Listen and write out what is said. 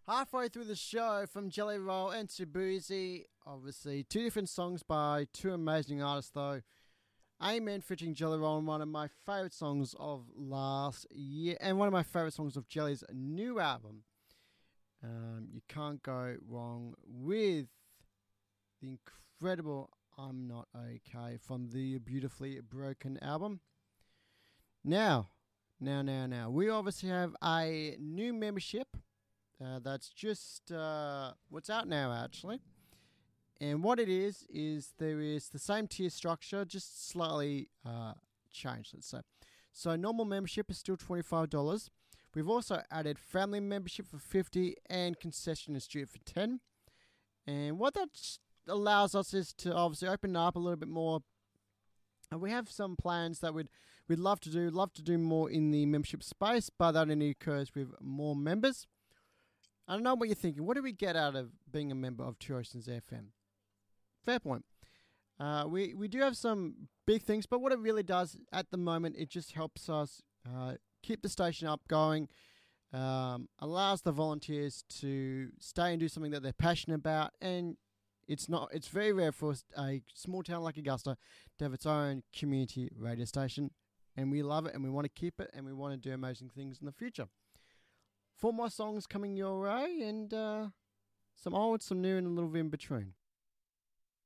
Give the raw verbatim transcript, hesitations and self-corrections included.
Halfway through the show from Jelly Roll and Subuzi, obviously two different songs by two amazing artists though. Amen featuring Jelly Roll, and one of my favourite songs of last year, and one of my favourite songs of Jelly's new album. Um, you can't go wrong with the incredible I'm Not Okay from the Beautifully Broken album. Now, now, now, now, we obviously have a new membership uh, that's just uh, what's out now, actually. And what it is, is there is the same tier structure, just slightly uh, changed, let's say. So normal membership is still twenty-five dollars. We've also added family membership for fifty dollars and concession and student for ten dollars. And what that allows us is to obviously open up a little bit more. And we have some plans that we'd we'd love to do, love to do more in the membership space, but that only occurs with more members. I don't know what you're thinking. What do we get out of being a member of Two Oceans F M? Fair point. Uh, we, we do have some big things, but what it really does at the moment, it just helps us uh, keep the station up going, um, allows the volunteers to stay and do something that they're passionate about, and it's not it's very rare for a small town like Augusta to have its own community radio station, and we love it, and we want to keep it, and we want to do amazing things in the future. Four more songs coming your way, and uh, some old, some new, and a little bit in between.